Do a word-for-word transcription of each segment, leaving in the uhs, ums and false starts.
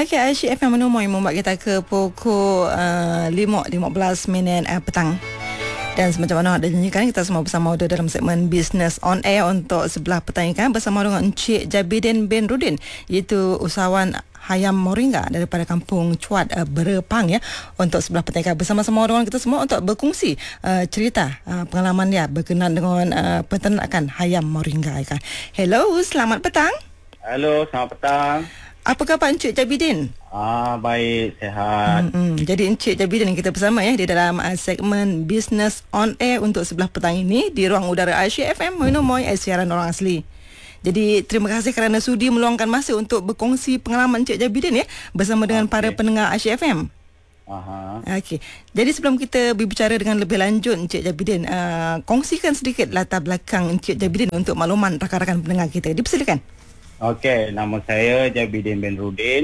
Okey, Aisyah F M menemui membuat kita ke pukul uh, lima lima belas minit uh, petang. Dan semacam mana ada janjikan, kita semua bersama ada dalam segmen Business on Air untuk sebelah pertandingan bersama dengan Encik Jabidin bin Rudin, iaitu usahawan Hayam Moringa daripada Kampung Cuat uh, Berepang ya, untuk sebelah pertandingan bersama-sama dengan kita semua untuk berkongsi uh, cerita uh, pengalaman dia berkenaan dengan uh, peternakan Hayam Moringa ya. Hello, selamat petang. Halo, selamat petang. Apa khabar Encik Jabidin? Ah, baik, sihat. Hmm, jadi Encik Jabidin kita bersama ya di dalam uh, segmen Business on Air untuk sebelah petang ini di ruang udara Aisyah F M menemui siaran orang asli. Jadi terima kasih kerana sudi meluangkan masa untuk berkongsi pengalaman Encik Jabidin ya bersama dengan okay. para pendengar Aisyah F M. Aha. Okey. Jadi sebelum kita berbicara dengan lebih lanjut Encik Jabidin, uh, kongsikan sedikit latar belakang Encik Jabidin untuk makluman rakan-rakan pendengar kita. Dipersilakan. Okey, nama saya Jabidin bin Rudin.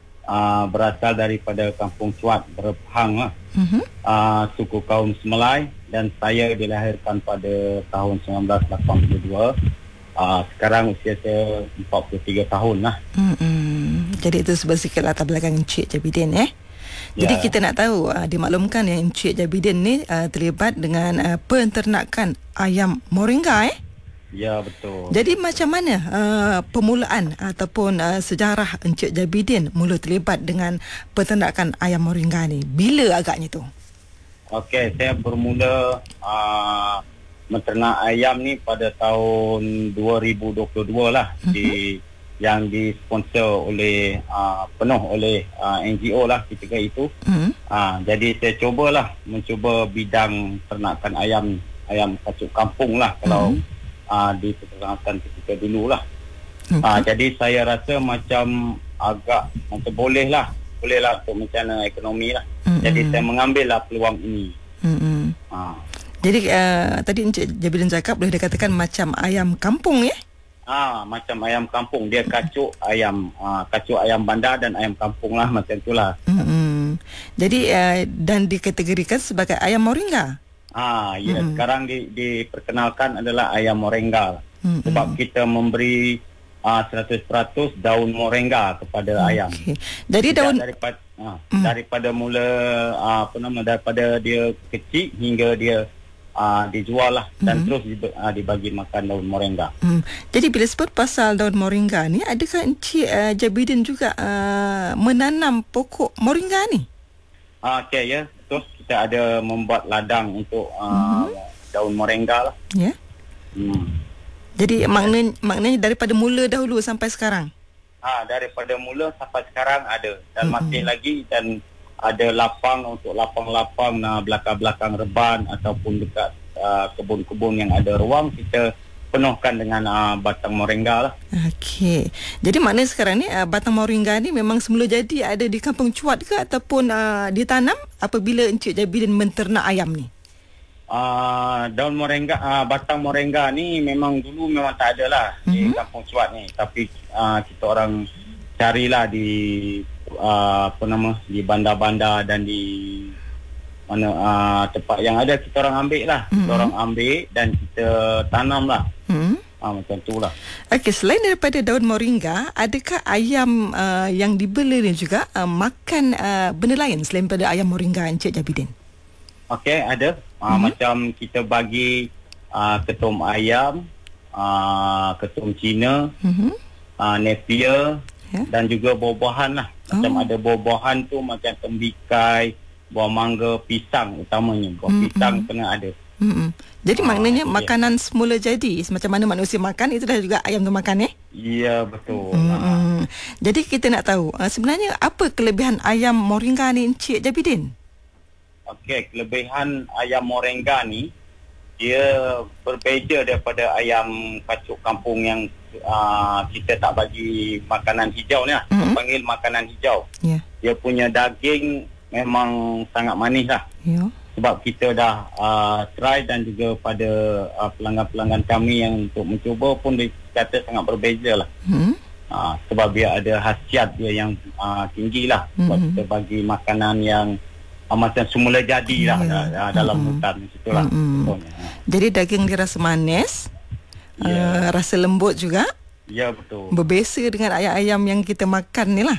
Uh, berasal daripada Kampung Cuat Berepang lah. Uh-huh. Uh, suku kaum Semelai, dan saya dilahirkan pada tahun seribu sembilan ratus lapan puluh dua. Uh, sekarang usia saya empat puluh tiga tahun lah. Mm-mm. Jadi itu sedikit latar belakang Encik Jabidin eh. Jadi yeah. kita nak tahu, uh, dimaklumkan yang Encik Jabidin ni uh, terlibat dengan uh, penternakan ayam Moringa eh. Ya, betul. Jadi macam mana uh, permulaan ataupun uh, sejarah Encik Jabidin mula terlibat dengan peternakan ayam Moringa ni? Bila agaknya tu? Okey, saya bermula uh, menternak ayam ni pada tahun dua ribu dua puluh dua lah. Uh-huh. di yang disponsor oleh uh, penuh oleh uh, N G O lah ketika itu. Uh-huh. Uh, jadi saya cubalah mencuba bidang ternakan ayam ayam kacuk kampung lah kalau uh-huh. Uh, di peternakan ketika dulu lah. Okay. Uh, jadi saya rasa macam agak macam boleh lah. Boleh lah untuk mencana ekonomi lah. Mm-hmm. Jadi saya mengambil lah peluang ini. Mm-hmm. Uh. Jadi uh, tadi Encik Jabidin cakap boleh dikatakan macam ayam kampung ya? Ah, macam ayam kampung. Dia kacuk ayam. Uh, kacuk ayam bandar dan ayam kampung lah. Macam itulah. Mm-hmm. Jadi uh, dan dikategorikan sebagai ayam Moringa? Ah, ya, mm-hmm. sekarang di, diperkenalkan adalah ayam Moringa. Mm-hmm. Sebab kita memberi uh, seratus peratus daun Moringa kepada okay. ayam. Jadi Tidak daun daripada uh, mm. daripada mula uh, apa nama daripada dia kecil hingga dia uh, dijual lah dan mm-hmm. terus uh, dibagi makan daun Moringa. Mm. Jadi bila sebut pasal daun Moringa ni, adakah Encik uh, Jabidin juga uh, menanam pokok Moringa ni? Ah, okey ya. Terus kita ada membuat ladang untuk uh, mm-hmm. daun Moringa lah. Ya. Yeah. Hmm. Jadi maknanya, maknanya daripada mula dahulu sampai sekarang? Ah, daripada mula sampai sekarang ada. Dan mm-hmm. masih lagi, dan ada lapang untuk lapang-lapang uh, belakang-belakang reban ataupun dekat uh, kebun-kebun yang ada ruang, kita penuhkan dengan uh, batang Moringa lah. Okey. Jadi maknanya sekarang ni uh, batang Moringa ni memang semula jadi ada di Kampung Cuat ke ataupun uh, ditanam apabila Encik Jabidin menternak ayam ni? Uh, daun Moringa, uh, batang Moringa ni memang dulu memang tak ada lah mm-hmm. di Kampung Cuat ni. Tapi uh, kita orang carilah di uh, apa nama di bandar-bandar dan di mana uh, tempat yang ada, kita orang ambil lah. Mm-hmm. Kita orang ambil dan kita tanam lah. Mm-hmm. Uh, macam tu lah. Okey, selain daripada daun Moringa, adakah ayam uh, yang dibeli ni juga uh, makan uh, benda lain selain daripada ayam Moringa Encik Jabidin? Okey, ada. Uh, mm-hmm. Macam kita bagi uh, ketum ayam, uh, ketum Cina, mm-hmm. uh, Napier yeah. dan juga buah-buahan lah. Macam oh. ada buah-buahan tu macam tembikai, buah mangga, pisang utamanya. Buah mm-hmm. pisang kena ada. Mm-hmm. Jadi ah, maknanya yeah. makanan semula jadi macam mana manusia makan, itu dah juga ayam tu makan eh? Ya, betul. Mm-hmm. Jadi kita nak tahu uh, sebenarnya apa kelebihan ayam Moringa ni Encik Jabidin? Okey, kelebihan ayam Moringa ni dia berbeza daripada ayam kacuk kampung yang uh, kita tak bagi makanan hijau ni lah. Mm-hmm. Kita panggil makanan hijau. Yeah. Dia punya daging memang sangat manis lah. Yeah. Sebab kita dah uh, try dan juga pada uh, pelanggan-pelanggan kami yang untuk mencuba pun dikata sangat berbeza lah. Mm-hmm. Uh, sebab dia ada khasiat dia yang uh, tinggi lah. Sebab mm-hmm. kita bagi makanan yang uh, macam semula jadi lah yeah. uh, dalam mm-hmm. hutan. Itulah. Mm-hmm. Jadi daging dia rasa manis, yeah. uh, rasa lembut juga. Ya, betul. Berbeza dengan ayam-ayam yang kita makan ni lah.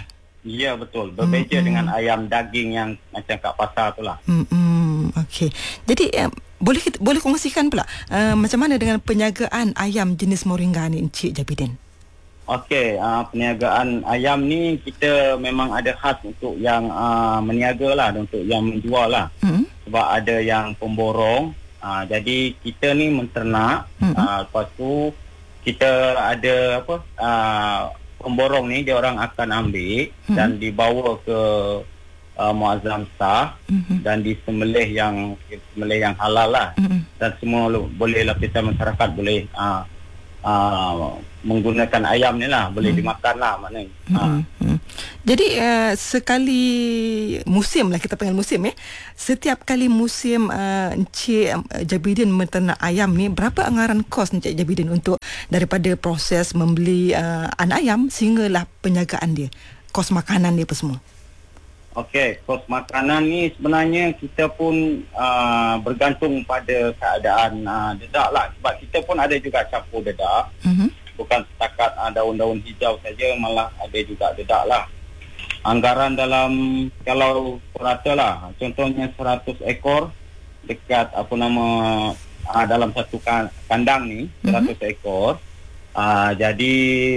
Ya, betul. Berbeza hmm. dengan ayam daging yang macam kat pasar tu lah. Hmm, okey. Jadi uh, boleh kita, boleh kongsikan pula uh, macam mana dengan penjagaan ayam jenis Moringa ni, Encik Jabidin? Okey, uh, perniagaan ayam ni kita memang ada khas untuk yang uh, meniaga lah, untuk yang menjual lah. Hmm. Sebab ada yang pemborong. Uh, jadi kita ni menternak. Hmm. Uh, lepas tu kita ada apa? Uh, pemborong ni dia orang akan ambil hmm. dan dibawa ke uh, Muazzam Sah hmm. dan disembelih yang sembelih yang halal lah. Hmm. Dan semua boleh lapisan masyarakat boleh uh, uh, menggunakan ayam ni lah, boleh hmm. dimakan lah maknanya. Hmm. Uh. Hmm. Jadi uh, sekali musim lah, kita panggil musim ya. Setiap kali musim uh, Encik uh, Jabidin menternak ayam ni, berapa anggaran kos Encik Jabidin untuk daripada proses membeli uh, anak ayam sehinggalah penjagaan dia, kos makanan dia apa semua? Okey, kos makanan ni sebenarnya kita pun uh, bergantung pada keadaan uh, dedak lah. Sebab kita pun ada juga campur dedak. Mm-hmm. Bukan setakat uh, daun-daun hijau saja, malah ada juga dedak lah. Anggaran dalam, kalau rata lah, contohnya seratus ekor dekat apa nama, uh, dalam satu kandang ni, seratus mm-hmm. ekor. Uh, jadi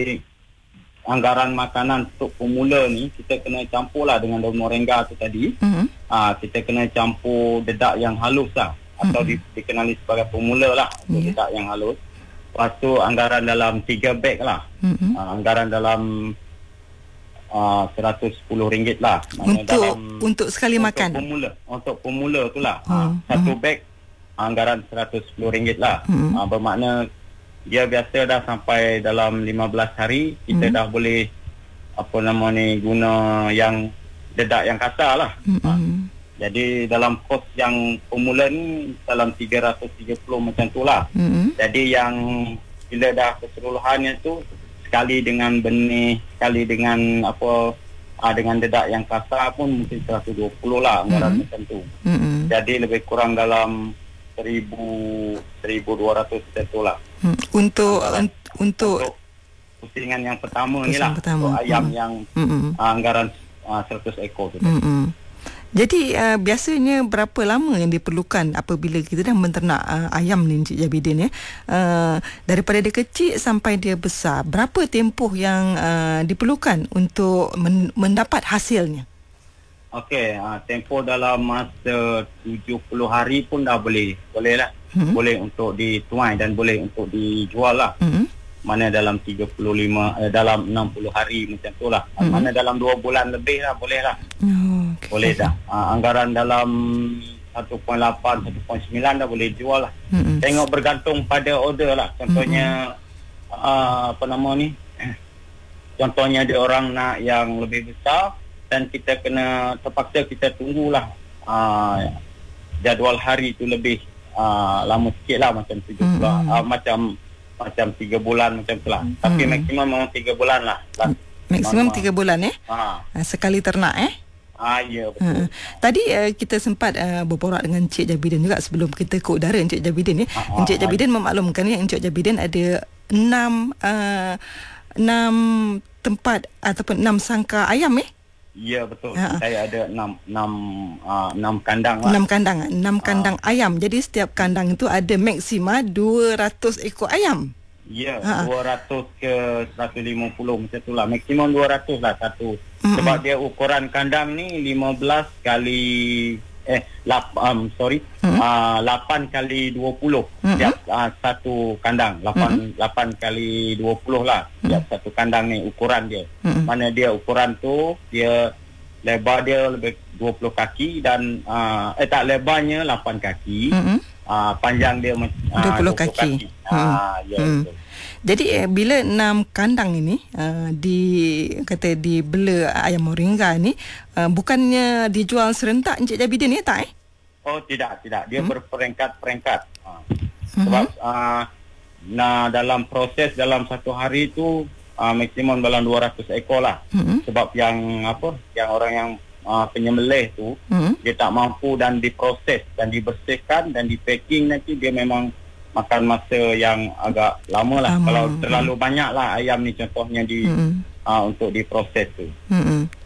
anggaran makanan untuk pemula ni kita kena campur lah dengan daun moringa tu tadi. Mm-hmm. Uh, kita kena campur dedak yang halus lah, atau mm-hmm. di, dikenali sebagai pemula lah, yeah. dedak yang halus. Lepas tu anggaran dalam tiga beg lah. Mm-hmm. Uh, anggaran dalam uh, seratus sepuluh ringgit lah. Untuk dalam, untuk sekali untuk makan? Pemula, untuk pemula tu lah. Mm-hmm. Uh, satu beg anggaran seratus sepuluh ringgit lah. Mm-hmm. Uh, bermakna dia biasa dah sampai dalam lima belas hari, kita hmm. dah boleh apa nama ni, guna yang dedak yang kasar lah. Hmm. Ha. Jadi dalam kos yang pemula ni dalam tiga ratus tiga puluh macam tu lah. Hmm. Jadi yang bila dah keseluruhannya tu, sekali dengan benih, sekali dengan apa, ha, dengan dedak yang kasar pun mungkin seratus dua puluh lah anggaran hmm. macam tu. Hmm. Jadi lebih kurang dalam seribu, seribu dua ratus macam tu lah. Hmm. Untuk, un- untuk untuk pusingan yang pertama ni lah, pertama. Untuk ayam hmm. yang hmm. uh, anggaran uh, seratus ekor tu. Hmm. Jadi uh, biasanya berapa lama yang diperlukan apabila kita dah menternak uh, ayam ni, Encik Jabidin ya? Uh, daripada dia kecil sampai dia besar, berapa tempoh yang uh, diperlukan untuk men- mendapat hasilnya? Okey, uh, tempoh dalam masa tujuh puluh hari pun dah boleh. Boleh lah. Hmm. Boleh untuk dituai dan boleh untuk dijual lah. Hmm. Mana dalam tiga puluh lima, eh, dalam enam puluh hari macam tu lah. Hmm. Mana dalam dua bulan lebih lah, boleh lah. Oh, okay. Boleh dah. Uh, anggaran dalam satu perpuluhan lapan, satu perpuluhan sembilan dah boleh jual lah. Hmm. Tengok bergantung pada order lah. Contohnya, hmm. uh, apa nama ni, contohnya dia orang nak yang lebih besar, dan kita kena terpaksa kita tunggulah uh, jadual hari tu lebih uh, lama sikit lah, macam tiga mm-hmm. bulan, uh, macam macam tiga bulan macam tu lah. Mm-hmm. Tapi maksimum memang tiga bulan lah. Maksimum tiga bulan eh? Ha. Sekali ternak eh? Ah, ya betul. Ha. Tadi uh, kita sempat uh, berborak dengan Encik Jabidin juga sebelum kita ke udara, Encik Jabidin ya. Ha, Encik Jabidin ha. memaklumkan ya, Encik Jabidin ada enam uh, enam tempat ataupun enam sangka ayam eh? Ya betul. Ha. Saya ada enam enam uh, enam kandang lah. Enam kandang, enam kandang ha. ayam. Jadi setiap kandang itu ada maksima dua ratus ekor ayam. Ya, ha. dua ratus ke seratus lima puluh macam tu lah. Maksimum dua ratus lah satu. Mm-hmm. Sebab dia ukuran kandang ni lima belas kali eh lap, um, sorry mm-hmm. uh, lapan kali dua puluh setiap mm-hmm. uh, satu kandang. lapan, mm-hmm. lapan kali dua puluh lah setiap mm-hmm. satu kandang ni ukuran dia. Mm-hmm. Mana dia ukuran tu, dia lebar dia lebih dua puluh kaki dan uh, eh tak lebarnya lapan kaki. Mm-hmm. Uh, panjang dia uh, dua puluh kaki. kaki. Hmm. Uh, ya, hmm. betul. Jadi eh, bila enam kandang ini uh, di kata dibela ayam moringa ni, uh, bukannya dijual serentak Encik Jabidin ya tak eh? Oh tidak, tidak. Dia hmm. berperingkat-peringkat. Uh, hmm. Sebab uh, nah dalam proses dalam satu hari tu uh, maksimum dalam dua ratus ekor lah. Hmm. Sebab yang apa? Yang orang yang Uh, penyembelih tu hmm. dia tak mampu dan diproses dan dibersihkan dan dipacking, nanti dia memang makan masa yang agak lama lah. Lama. Kalau terlalu banyak lah ayam ni contohnya di hmm. uh, untuk diproses tu. Hmm.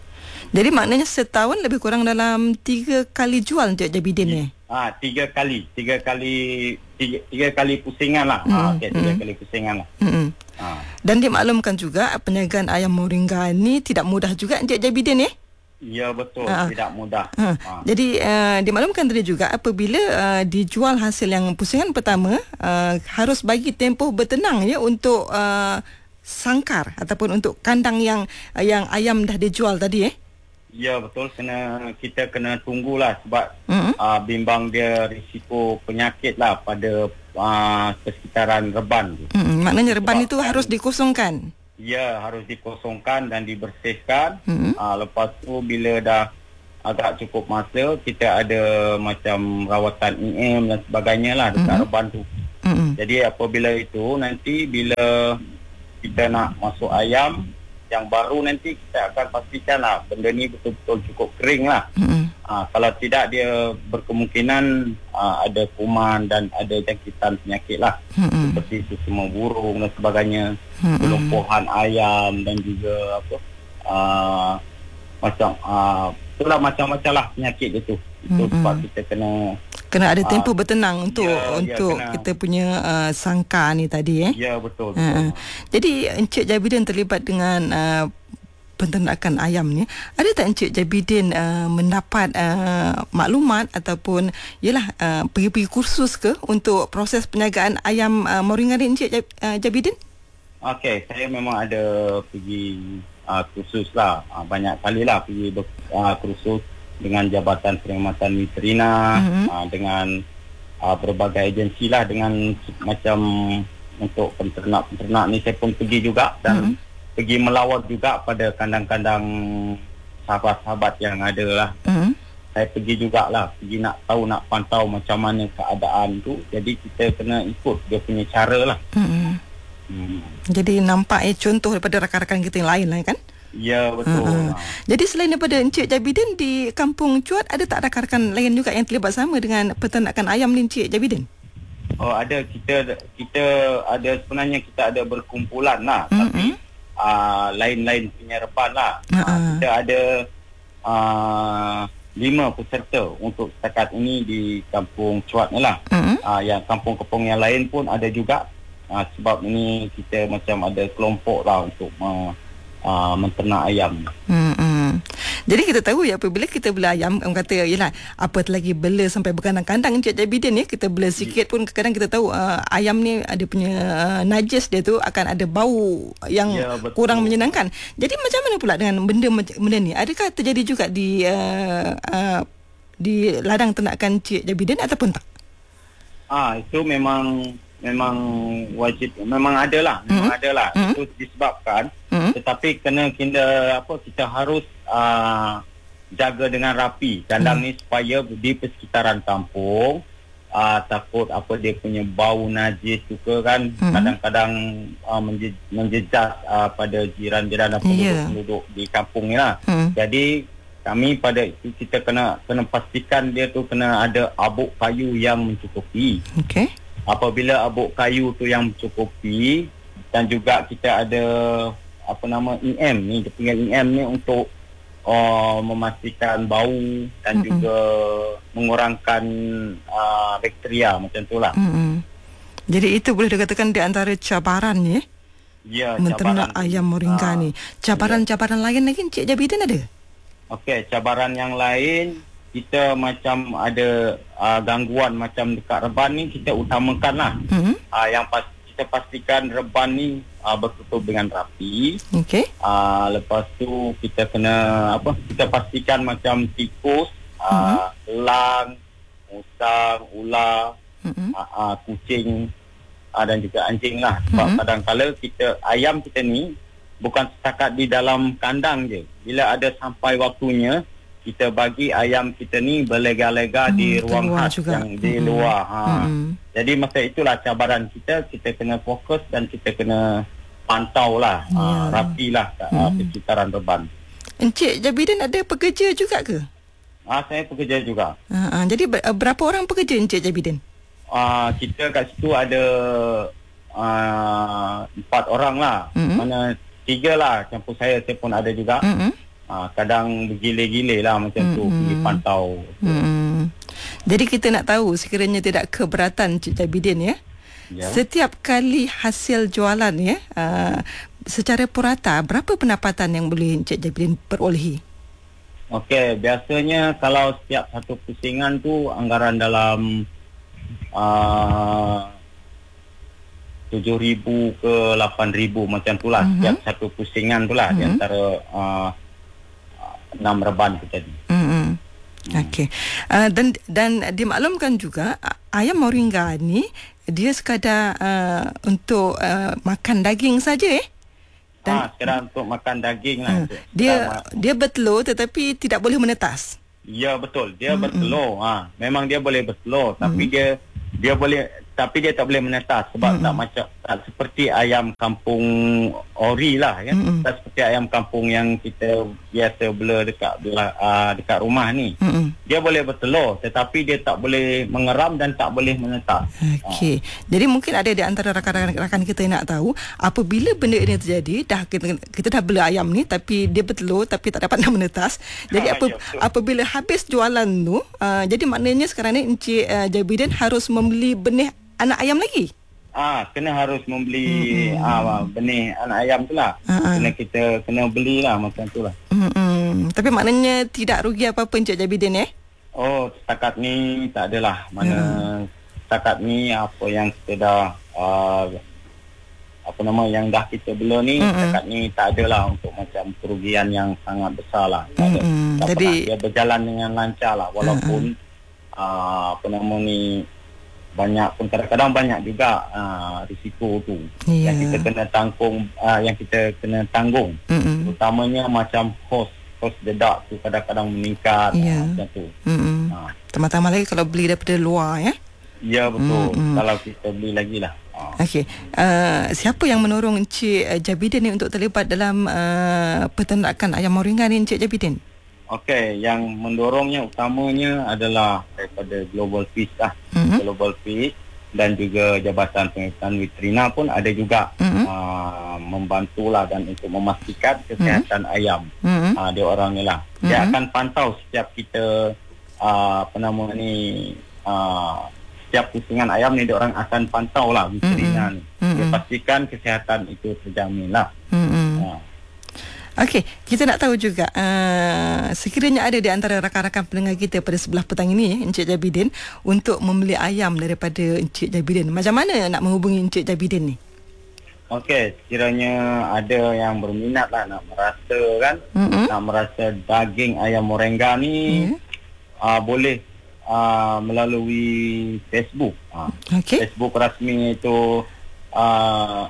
Jadi maknanya setahun lebih kurang dalam tiga kali jual Encik Jabidin ni? Ah, tiga kali, tiga kali, tiga, tiga kali pusingan lah. Mm, ah, okay, tiga mm. kali pusingan lah. Mm-mm. Ah. Dan dimaklumkan juga perniagaan ayam moringa ni tidak mudah juga Encik Jabidin ni. Ya betul, Ah. tidak mudah. Ha. Ah. Jadi uh, dimaklumkan tadi juga apabila uh, dijual hasil yang pusingan pertama uh, harus bagi tempoh bertenang ya untuk uh, sangkar ataupun untuk kandang yang uh, yang ayam dah dijual tadi eh. Ya betul, kena kita kena tunggulah sebab Mm-hmm. uh, bimbang dia risiko penyakit lah pada uh, persekitaran reban tu. Mm-hmm. Maknanya reban Sebab itu kan, harus dikosongkan. Ya, harus dikosongkan dan dibersihkan. Mm-hmm. Uh, lepas tu bila dah agak cukup masa, kita ada macam rawatan E M dan sebagainya lah dekat Mm-hmm. reban tu. Mm-hmm. Jadi apabila itu nanti bila kita nak masuk ayam yang baru, nanti kita akan pastikan lah benda ni betul-betul cukup kering lah. Mm-hmm. Ha, kalau tidak dia berkemungkinan ha, ada kuman dan ada jangkitan penyakit lah. Mm-hmm. Seperti susuma burung dan sebagainya. Mm-hmm. Kelumpuhan ayam dan juga apa uh, macam uh, itulah macam-macam lah penyakit itu. Itu Mm-mm. sebab kita kena Kena ada Ah, tempoh bertenang untuk ya, ya, untuk kena. kita punya uh, sangkar ni tadi eh. ya betul, Ha, ha. betul. Jadi Encik Jabidin terlibat dengan uh, penternakan ayam ni. Ada tak Encik Jabidin uh, mendapat uh, maklumat ataupun yalah uh, pergi-pergi kursus ke untuk proses penjagaan ayam uh, moringa ni Encik Jab, uh, Jabidin? Okey, saya memang ada pergi uh, kursus lah. Uh, banyak kali lah pergi ber, uh, kursus dengan Jabatan Perkhidmatan Veterina, Mhm. uh, dengan uh, berbagai agensi lah, dengan macam untuk penternak-penternak ni saya pun pergi juga dan Mhm. pergi melawat juga pada kandang-kandang sahabat-sahabat yang ada lah. Hmm. Saya pergi jugalah, pergi nak tahu, nak pantau macam mana keadaan tu. Jadi kita kena ikut dia punya cara lah. Hmm. Hmm. Jadi nampak eh contoh daripada rakan-rakan kita yang lain lah kan? Ya betul. Ha, ha. Ha. Jadi selain daripada Encik Jabidin di Kampung Cuat, ada tak rakan-rakan lain juga yang terlibat sama dengan peternakan ayam ni Encik Jabidin? Oh ada, kita kita ada sebenarnya kita ada berkumpulan lah. Mm-mm. Tapi uh, lain-lain punya reban lah. Ha, ha. Uh, kita ada uh, lima peserta untuk setakat ini di Kampung Cuat ni lah. Hmm. Uh, yang kampung-kampung yang lain pun ada juga. Uh, sebab ini kita macam ada kelompok lah untuk uh, uh, menternak ayam. Hmm, hmm. Jadi kita tahu ya apabila kita bela ayam, orang kata yalah apa lagi bela sampai berkandang-kandang Encik Jabidin ya, kita bela sikit pun kadang kita tahu uh, ayam ni ada punya uh, najis dia tu akan ada bau yang Ya, betul. kurang menyenangkan. Jadi macam mana pula dengan benda benda ni? Adakah terjadi juga di uh, uh, di ladang ternakan Encik Jabidin ataupun tak? Ah itu memang memang wajib, memang ada lah, memang Mm. ada lah. Mm. Itu disebabkan, Hmm. tetapi kena kita apa kita harus uh, jaga dengan rapi kandang Mm. ni supaya di persekitaran kampung uh, takut apa dia punya bau najis juga kan. Mm. Kadang-kadang uh, menje- menjejas uh, pada jiran-jiran dan Yeah. penduduk-penduduk di kampung ni lah. Hmm. Jadi kami pada itu kita kena kena pastikan dia tu kena ada abuk kayu yang mencukupi. Okey. Apabila abuk kayu tu yang mencukupi dan juga kita ada apa nama E M ni, dia punya E M ni untuk uh, memastikan bau dan Mm-mm. juga mengurangkan uh, bakteria macam tu lah. Hmm. Jadi itu boleh dikatakan di antara cabaran ya Ya, menternak cabaran. ayam moringa Ah, ni. Cabaran-cabaran lain lagi Encik Jabidin ada? Okey, cabaran yang lain kita macam ada uh, gangguan macam dekat reban ni kita utamakan lah. Hmm. Uh, yang pas, kita pastikan reban ni uh, bertutup dengan rapi. Okey. Uh, lepas tu kita kena apa? Kita pastikan macam tikus, uh, elang, musang, ular, Hmm. uh, uh, kucing uh, dan juga anjing lah. Sebab Mhm. kadang-kadang kita ayam kita ni bukan setakat di dalam kandang je. Bila ada sampai waktunya kita bagi ayam kita ni berlega-lega Hmm, di ruang keluar khas juga. yang di Mm-mm. luar. Ha. Mm-mm. Jadi masa itulah cabaran kita, kita kena fokus dan kita kena pantau lah, Ya. uh, rapi lah uh, Mm. persekitaran reban. Encik Jabidin ada pekerja juga ke? Ah, saya pekerja juga. Ha, ha. Jadi ber- berapa orang pekerja Encik Jabidin? Uh, kita kat situ ada uh, empat orang lah. Mm-mm. Mana tiga lah campur saya, saya pun ada juga. Hmm. uh, kadang bergile-gile lah macam mm-hmm. tu pergi pantau. Mm-hmm. Jadi kita nak tahu, sekiranya tidak keberatan Encik Jabidin ya, yeah. setiap kali hasil jualan ya, uh, secara purata berapa pendapatan yang boleh Encik Jabidin perolehi? Okey, biasanya kalau setiap satu pusingan tu anggaran dalam uh, tujuh ribu ke lapan ribu macam tu lah. Mm-hmm. Setiap satu pusingan tu lah, mm-hmm. di antara uh, enam reban tu tadi. Mm-hmm. Okey. Uh, dan dan dimaklumkan juga ayam moringa ni dia sekadar uh, untuk uh, makan daging saja eh. Dan, ah, sekadar untuk makan daging lah. Uh, dia dia bertelur tetapi tidak boleh menetas. Ya, betul. Dia mm-hmm. bertelur. Ha, memang dia boleh bertelur, mm-hmm. tapi dia dia boleh, tapi dia tak boleh menetas sebab mm-hmm. tak macam tak seperti ayam kampung ori lah ya. Mm-hmm. Tak seperti ayam kampung yang kita biasa bela dekat uh, dekat rumah ni. Mm-hmm. Dia boleh bertelur tetapi dia tak boleh mengeram dan tak boleh menetas. Okey. Ha. Jadi mungkin ada di antara rakan-rakan kita yang nak tahu, apabila benda ini terjadi, dah kita, kita dah bela ayam ni tapi dia bertelur tapi tak dapat nak menetas. Jadi ha, apa, ya, apabila habis jualan tu, uh, jadi maknanya sekarang ni Encik uh, Jabidin harus membeli benih anak ayam lagi? Ah, kena harus membeli mm-hmm. ah, benih anak ayam tu lah. Uh-huh. Kena kita kena belilah macam tu lah. Mm-hmm. Tapi maknanya tidak rugi apa-apa Encik Jabidin eh? Oh, setakat ni tak adalah. Mana mm. setakat ni apa yang kita dah uh, apa nama yang dah kita bela ni, mm-hmm. setakat ni tak adalah untuk macam kerugian yang sangat besar lah. Tak ada. Mm-hmm. Tak Jadi dia berjalan dengan lancar lah walaupun uh-huh. uh, apa nama ni banyak pun kadang-kadang banyak juga uh, risiko tu yeah. yang kita kena tanggung, uh, yang kita kena tanggung. Mm-hmm. Terutamanya macam kos kos dedak tu kadang-kadang meningkat yeah. uh, macam tu. Mm-hmm. Uh. Tambah-tambah lagi kalau beli daripada luar ya. Ya betul. Mm-hmm. Kalau kita beli lagi lah. Uh. Okey. Uh, siapa yang menorong Encik Jabidin ni untuk terlibat dalam uh, peternakan ayam moringa ni Encik Jabidin? Okey, yang mendorongnya utamanya adalah daripada Global Fish lah. Mm-hmm. Global Fish dan juga Jabatan Pengelolaan Veterina pun ada juga mm-hmm. uh, membantulah dan untuk memastikan kesihatan mm-hmm. ayam. Mm-hmm. Uh, dia orang ni lah. Mm-hmm. Dia akan pantau setiap kita uh, apa nama ni uh, setiap pusingan ayam ni dia orang akan pantau lah veterina mm-hmm. ni. Mm-hmm. Dia pastikan kesihatan itu terjamin lah. Mm-hmm. Uh. Okey, kita nak tahu juga uh, sekiranya ada di antara rakan-rakan pendengar kita pada sebelah petang ini Encik Jabidin untuk membeli ayam daripada Encik Jabidin, macam mana nak menghubungi Encik Jabidin ni? Okey, sekiranya ada yang berminat lah nak merasa kan, mm-hmm. nak merasa daging ayam moringa ni mm-hmm. uh, boleh uh, melalui Facebook. Uh, okay. Facebook rasmi itu uh,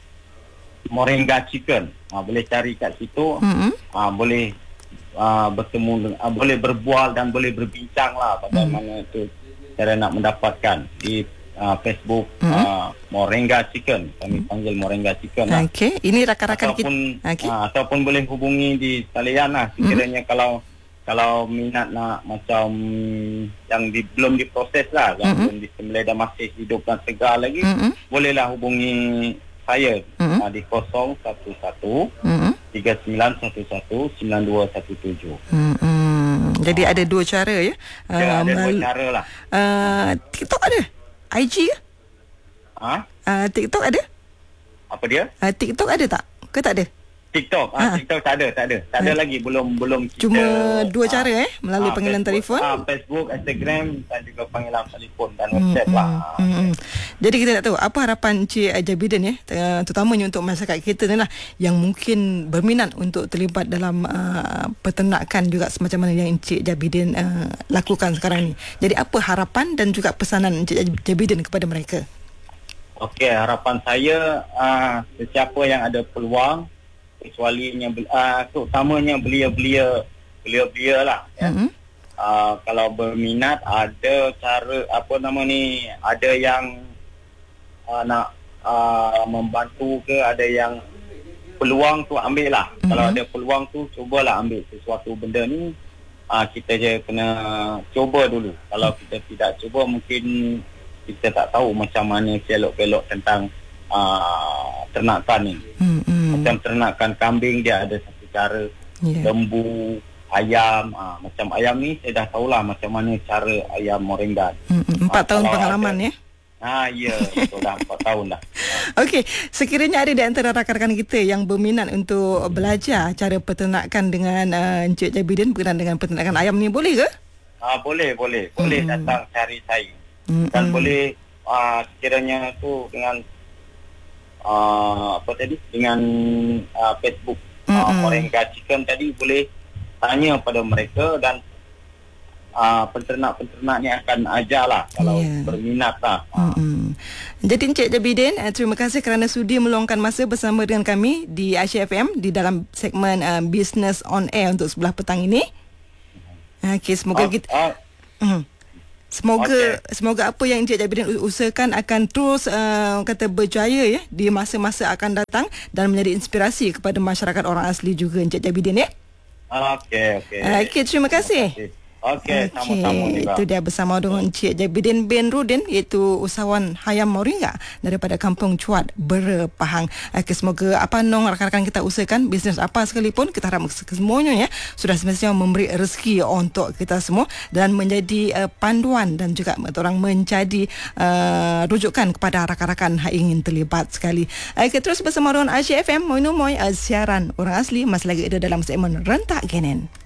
Moringa Chicken. Ha, boleh cari kat situ. Mm-hmm. Ha, boleh uh, bertemu, uh, boleh berbual dan boleh berbincang lah bagaimana mm. itu cara nak mendapatkan di uh, Facebook mm-hmm. uh, Moringa Chicken. Kami panggil Moringa Chicken lah. Okey, ini rakan-rakan ataupun, kita. Okay. Uh, ataupun boleh hubungi di talian lah. Sekiranya mm-hmm. kalau kalau minat nak macam yang di, belum diproses lah, yang mm-hmm. belum disembelih dan masih hidup dan segar lagi, mm-hmm. bolehlah hubungi saya mm-hmm. uh, di kosong satu satu tiga sembilan satu satu sembilan dua satu tujuh. Mm-hmm. Jadi uh. ada dua cara ya. Ya, uh, ada dua cara lah. Uh, TikTok ada? I G ke? Ha? Uh, TikTok ada? Apa dia? Uh, TikTok ada tak? Ke tak ada? TikTok, ah, TikTok tak ada, tak ada, tak ada ha. lagi, belum belum kita. Cuma dua cara ah, eh, melalui ah, panggilan Facebook, telefon. Ah, Facebook, Instagram dan juga panggilan telefon dan WhatsApp hmm, lah. Hmm, hmm. Jadi kita nak tahu apa harapan Encik Jabidin ya, terutamanya untuk masyarakat kita ni lah yang mungkin berminat untuk terlibat dalam uh, peternakan juga semacam mana yang Encik Jabidin uh, lakukan sekarang ni. Jadi apa harapan dan juga pesanan Encik Jabidin kepada mereka? Okey, harapan saya uh, sesiapa yang ada peluang, kecualinya uh, terutamanya belia-belia belia-belia lah ya. Mm-hmm. Uh, kalau berminat ada cara apa nama ni, ada yang uh, nak uh, membantu ke, ada yang peluang tu ambil lah. Mm-hmm. Kalau ada peluang tu cubalah ambil sesuatu benda ni. Uh, kita je kena cuba dulu. Kalau kita tidak cuba mungkin kita tak tahu macam mana selok-belok tentang uh, ternakan ni. Mm-hmm. Macam ternakan kambing dia ada satu cara, Yeah. lembu, ayam. Ha, macam ayam ni saya dah tahulah macam mana cara ayam moringa. Mm-mm. Empat Ha, tahun kalau pengalaman ada, ya. Ha, ya, betul dah empat tahun dah. Okey, sekiranya ada di antara rakan-rakan kita yang berminat untuk belajar cara peternakan dengan uh, Encik Jabidin berkenaan dengan peternakan ayam ni, boleh ke? Ah, boleh, boleh. Boleh Mm-mm. datang cari saya. Mm-mm. Dan boleh uh, sekiranya tu dengan uh, apa tadi? Dengan uh, Facebook uh, Mm-mm. Moringa Chicken tadi, boleh tanya pada mereka dan uh, penternak-penternak ni akan ajar lah kalau Yeah. berminat lah. Uh, Hmm. Jadi Encik Jabidin, uh, terima kasih kerana sudi meluangkan masa bersama dengan kami di Aisyah F M di dalam segmen uh, Business on Air untuk sebelah petang ini. Okey, semoga oh, kita oh, uh, semoga Okey. semoga apa yang Encik Jabidin usahakan akan terus uh, kata berjaya ya di masa-masa akan datang dan menjadi inspirasi kepada masyarakat orang asli juga, Encik Jabidin ya. Okey, okey. Okey, terima kasih. Okey, sama-sama juga. Itu dia bersama dengan Encik Jabidin bin Rudin, iaitu usahawan ayam moringa daripada Kampung Cuat, Bera, Pahang. Okay, semoga apa nong rakan-rakan kita usahakan bisnes apa sekalipun, kita harap semuanya ya sudah semestinya memberi rezeki untuk kita semua dan menjadi uh, panduan dan juga orang menjadi uh, rujukan kepada rakan-rakan yang ingin terlibat sekali. Okay, terus bersama dengan Aisyah F M, Moino Moy, uh, siaran orang asli masih lagi ada dalam segmen Rentak Genen.